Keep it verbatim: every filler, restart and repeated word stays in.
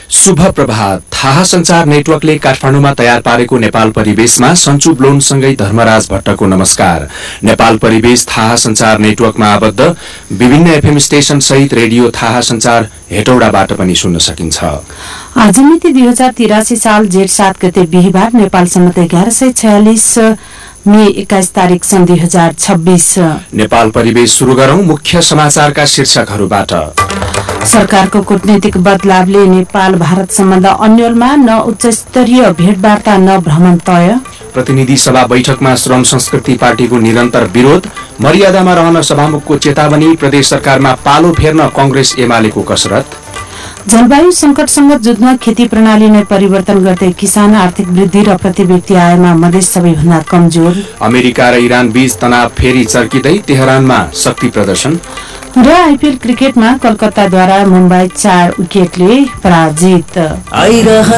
शुभ प्रभात। थाहा संचार नेटवर्कले काठमाडौँमा तयार पारेको नेपाल परिवेशमा सञ्चु ब्लोनसँगै धर्मराज भट्टको नमस्कार। नेपाल परिवेश थाहा संचार नेटवर्कमा आबद्ध विभिन्न एफएम स्टेशन सहित रेडियो थाहा संचार हेटौडाबाट पनि सुन्न सकिन्छ। आज मिति दुई हजार तिरासी साल जेठ सात गते बिहिबार नेपाल सम्मत एघार सय छयालिस मे एक्काइस तारिक सन् दुई हजार छब्बीस। नेपाल परिवेश शुरू गरौं मुख्य समाचारका शीर्षकहरूबाट। सरकारको कूटनीतिक बदलावले नेपाल भारत सम्बन्ध अन्यलमा न उच्च स्तरीय भेटवार्ता न भ्रमण तय। प्रतिनिधि सभा बैठकमा श्रम संस्कृति पार्टीको निरन्तर विरोध, मर्यादामा रहन सभामुखको चेतावनी, प्रदेश सरकारमा पालो फेर्न कांग्रेस एमालेको कसरत। जलवायु संकटसँग जुझ्न खेती प्रणाली नै परिवर्तन गर्दै किसान आर्थिक वृद्धि र प्रति व्यक्ति आयमा मधेस सबैभन्दा कमजोर। अमेरिका र इरान बीच तनाव फेरि चर्किँदै तेहरानमा शक्ति प्रदर्शन। र आइपीएल क्रिकेटमा कलकत्ताद्वारा मुम्बई चार विकेटले पराजित। आइरहन